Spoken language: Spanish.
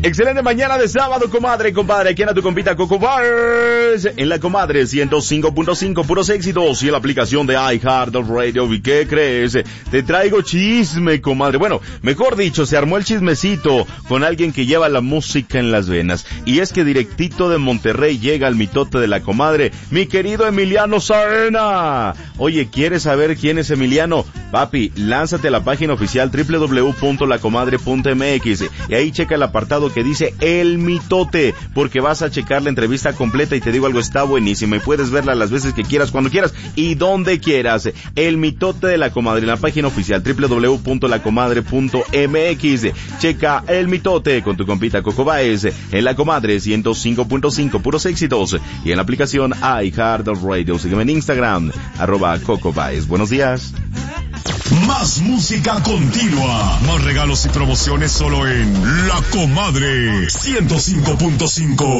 Excelente mañana de sábado, comadre, compadre. Aquí en tu compita Coco Bars. En la comadre 105.5, puros éxitos. Y en la aplicación de iHeartRadio. ¿Y qué crees? Te traigo chisme, comadre. Bueno, mejor dicho, se armó el chismecito con alguien que lleva la música en las venas. Y es que directito de Monterrey llega el mitote de la comadre, mi querido Emiliano Sarena. Oye, ¿quieres saber quién es Emiliano? Papi, lánzate a la página oficial www.lacomadre.mx y ahí checa el apartado que dice El Mitote, porque vas a checar la entrevista completa y te digo algo, está buenísima y puedes verla las veces que quieras, cuando quieras y donde quieras. El Mitote de la Comadre en la página oficial www.lacomadre.mx. Checa El Mitote con tu compita Coco Baez en La Comadre 105.5, puros éxitos, y en la aplicación iHeartRadio. Sígueme en Instagram, @Coco Baez. Buenos días. Más música continua, más regalos y promociones solo en La Comadre 105.5.